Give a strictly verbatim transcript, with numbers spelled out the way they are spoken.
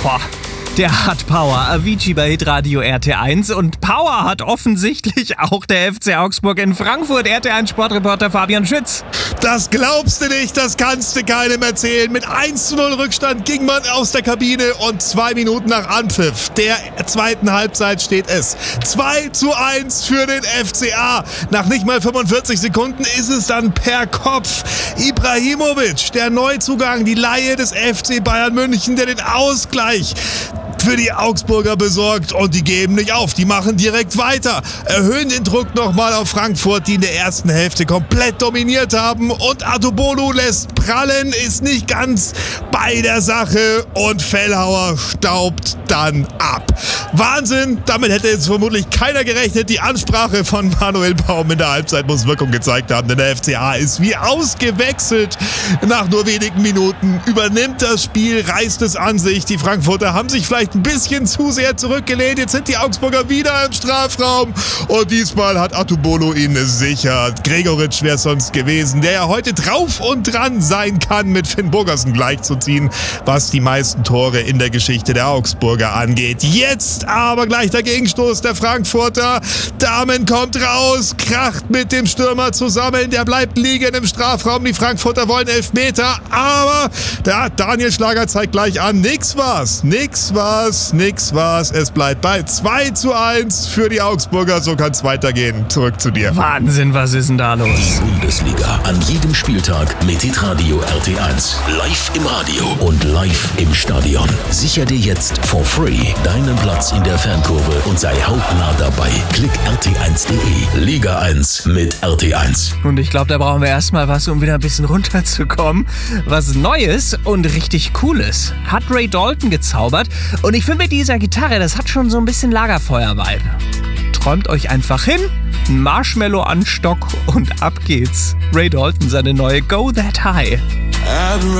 Boah, der hat Power. Avicii bei Hitradio R T eins. Und Power hat offensichtlich auch der F C Augsburg in Frankfurt. R T eins Sportreporter Fabian Schütz. Das glaubst du nicht, das kannst du keinem erzählen. Mit eins zu null Rückstand ging man aus der Kabine und zwei Minuten nach Anpfiff der zweiten Halbzeit steht es zwei zu eins für den F C A. Nach nicht mal fünfundvierzig Sekunden ist es dann per Kopf Ibrahimovic, der Neuzugang, die Leihe des F C Bayern München, der den Ausgleich für die Augsburger besorgt, und die geben nicht auf, die machen direkt weiter, erhöhen den Druck nochmal auf Frankfurt, die in der ersten Hälfte komplett dominiert haben, und Adobolu lässt prallen, ist nicht ganz bei der Sache und Fellhauer staubt dann ab. Wahnsinn, damit hätte jetzt vermutlich keiner gerechnet. Die Ansprache von Manuel Baum in der Halbzeit muss Wirkung gezeigt haben, denn der F C A ist wie ausgewechselt. Nach nur wenigen Minuten übernimmt das Spiel, reißt es an sich. Die Frankfurter haben sich vielleicht ein bisschen zu sehr zurückgelehnt. Jetzt sind die Augsburger wieder im Strafraum und diesmal hat Adobolu ihn sicher. Gregoritsch wäre es sonst gewesen, der ja heute drauf und dran sein kann, mit Finn Burgersen gleichzuziehen, was die meisten Tore in der Geschichte der Augsburger angeht. Jetzt aber gleich der Gegenstoß der Frankfurter. Damen kommt raus, kracht mit dem Stürmer zusammen, der bleibt liegen im Strafraum. Die Frankfurter wollen Elfmeter, aber der Daniel Schlager zeigt gleich an, nix war's, nix war's, nix war's. Es bleibt bei zwei zu eins für die Augsburger, so kann's weitergehen. Zurück zu dir. Wahnsinn, was ist denn da los? Die Bundesliga an jedem Spieltag mit Hitradio R T eins. Live im Radio und live im Stadion. Sicher dir jetzt for free deinen Platz in der Fankurve und sei hautnah dabei. Klick R T eins punkt de. Liga eins mit R T eins. Und ich glaube, da brauchen wir erstmal was, um wieder ein bisschen runterzukommen. Was Neues und richtig Cooles hat Ray Dalton gezaubert. Und ich finde, mit dieser Gitarre, das hat schon so ein bisschen Lagerfeuer-Vibe. Träumt euch einfach hin, ein Marshmallow an Stock und ab geht's. Ray Dalton, seine neue Go That High.